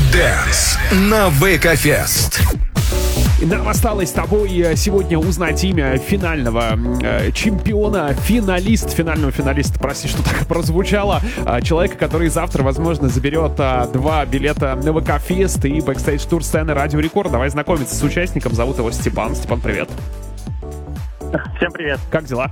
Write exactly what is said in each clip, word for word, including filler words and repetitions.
Dance на ви кей Fest. И нам осталось с тобой сегодня узнать имя финального э, чемпиона, финалист, финального финалиста, прости, что так прозвучало, э, человека, который завтра, возможно, заберет э, два билета на ви кей Fest и бэкстейдж-тур сцены Радио Рекорд. Давай знакомиться с участником, зовут его Степан. Степан, привет. Всем привет. Как дела?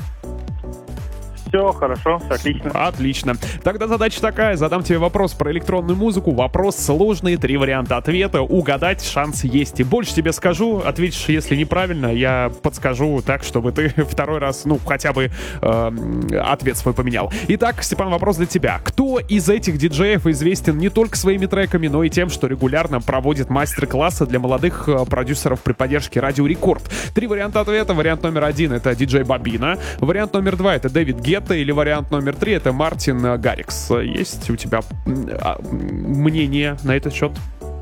Все хорошо, все отлично. Отлично. Тогда задача такая. Задам тебе вопрос про электронную музыку. Вопрос сложный, три варианта ответа. Угадать шанс есть. И больше тебе скажу. Ответишь, если неправильно, я подскажу так, чтобы ты второй раз, ну, хотя бы э, ответ свой поменял. Итак, Степан, вопрос для тебя. Кто из этих диджеев известен не только своими треками, но и тем, что регулярно проводит мастер-классы для молодых э, продюсеров при поддержке Радио Рекорд? Три варианта ответа. Вариант номер один — это диджей Бобина. Вариант номер два — это Дэвид Гетта. Или вариант номер три — это Мартин Гаррикс. Есть у тебя мнение на этот счет?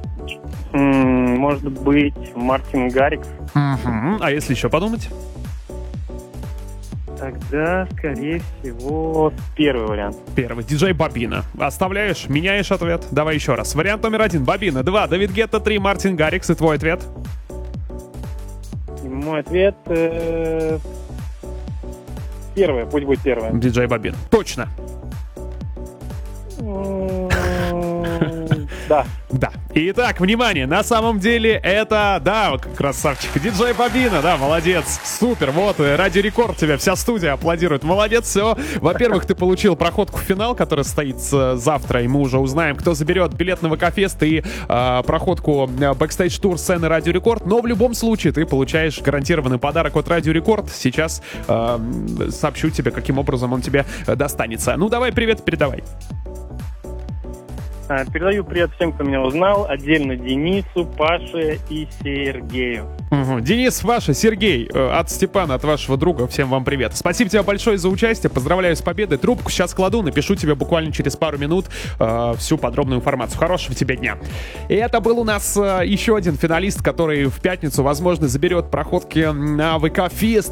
Может быть, Мартин Гаррикс. Угу. А если еще подумать? Тогда, скорее всего, первый вариант. Первый. Диджей Бобина. Оставляешь? Меняешь ответ? Давай еще раз. Вариант номер один — Бобина. Два — Дэвид Гетта. Три — Мартин Гаррикс. И твой ответ? И мой ответ... Э- Первое, пусть будет первое. Диджей Бобин. Точно. Да. Да. Итак, внимание, на самом деле это, да, красавчик, диджей Бобина, да, молодец, супер, вот, Радио Рекорд тебя, вся студия аплодирует, молодец, все. Во-первых, ты получил проходку в финал, который состоится завтра, и мы уже узнаем, кто заберет билет на ви кей Fest и э, проходку бэкстейдж-тур сцены Радио Рекорд, но в любом случае ты получаешь гарантированный подарок от Радио Рекорд. Сейчас э, сообщу тебе, каким образом он тебе достанется. Ну, давай, привет, передавай. Передаю привет всем, кто меня узнал, отдельно Денису, Паше и Сергею. Угу. Денис, Паша, Сергей, от Степана, от вашего друга, всем вам привет. Спасибо тебе большое за участие, поздравляю с победой. Трубку сейчас кладу, напишу тебе буквально через пару минут э, всю подробную информацию. Хорошего тебе дня. И это был у нас э, еще один финалист, который в пятницу, возможно, заберет проходки на ви кей Fest.